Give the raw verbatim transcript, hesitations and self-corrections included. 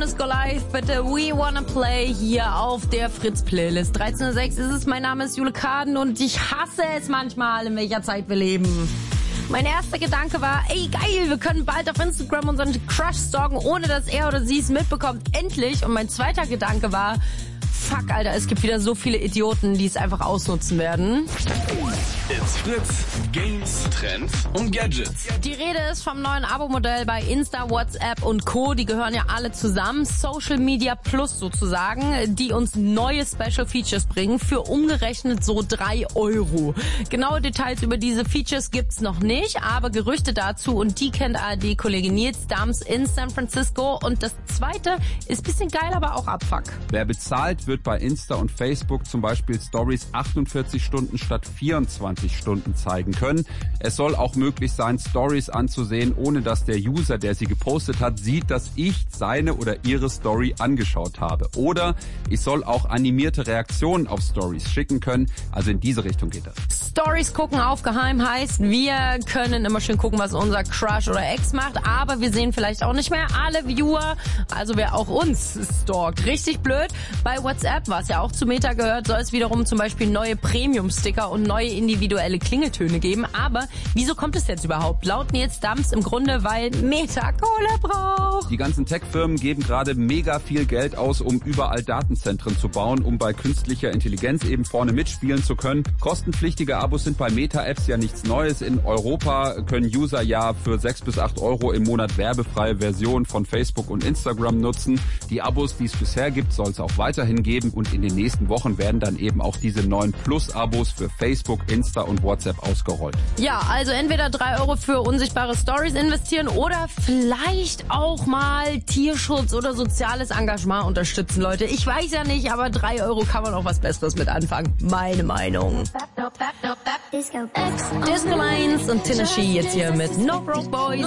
Francisco Live, bitte We Wanna Play hier auf der Fritz-Playlist. dreizehn Uhr sechs ist es, mein Name ist Jule Kaden und ich hasse es manchmal, in welcher Zeit wir leben. Mein erster Gedanke war, ey geil, wir können bald auf Instagram unseren Crush stalken, ohne dass er oder sie es mitbekommt. Endlich. Und mein zweiter Gedanke war, fuck, Alter, es gibt wieder so viele Idioten, die es einfach ausnutzen werden. It's Fritz, Games, Trends und Gadgets. Die Rede ist vom neuen Abo-Modell bei Insta, WhatsApp und Co. Die gehören ja alle zusammen. Social Media Plus sozusagen, die uns neue Special Features bringen für umgerechnet so drei Euro. Genaue Details über diese Features gibt's noch nicht, aber Gerüchte dazu und die kennt A R D-Kollege Nils Dams in San Francisco. Und das zweite ist bisschen geil, aber auch Abfuck. Wer bezahlt, wird bei Insta und Facebook zum Beispiel Stories achtundvierzig Stunden statt vierundzwanzig Stunden zeigen können. Es soll auch möglich sein, Stories anzusehen, ohne dass der User, der sie gepostet hat, sieht, dass ich seine oder ihre Story angeschaut habe. Oder ich soll auch animierte Reaktionen auf Stories schicken können. Also in diese Richtung geht das. Stories gucken auf geheim heißt, wir können immer schön gucken, was unser Crush oder Ex macht, aber wir sehen vielleicht auch nicht mehr alle Viewer, also wer auch uns stalkt. Richtig blöd. Bei WhatsApp, was ja auch zu Meta gehört, soll es wiederum zum Beispiel neue Premium-Sticker und neue individuelle Klingeltöne geben. Aber wieso kommt es jetzt überhaupt? Laut Nils Dams im Grunde, weil Meta Kohle braucht. Die ganzen Tech-Firmen geben gerade mega viel Geld aus, um überall Datenzentren zu bauen, um bei künstlicher Intelligenz eben vorne mitspielen zu können. Kostenpflichtige Abos sind bei Meta-Apps ja nichts Neues. In Europa können User ja für sechs bis acht Euro im Monat werbefreie Versionen von Facebook und Instagram nutzen. Die Abos, die es bisher gibt, soll es auch weiterhin geben und in den nächsten Wochen werden dann eben auch diese neuen Plus-Abos für Facebook, Insta und WhatsApp ausgerollt. Ja, also entweder drei Euro für unsichtbare Stories investieren oder vielleicht auch mal Tierschutz oder soziales Engagement unterstützen, Leute. Ich weiß ja nicht, aber drei Euro kann man auch was Besseres mit anfangen. Meine Meinung. Disco Lines und Tennessee jetzt hier mit No Broke Boys.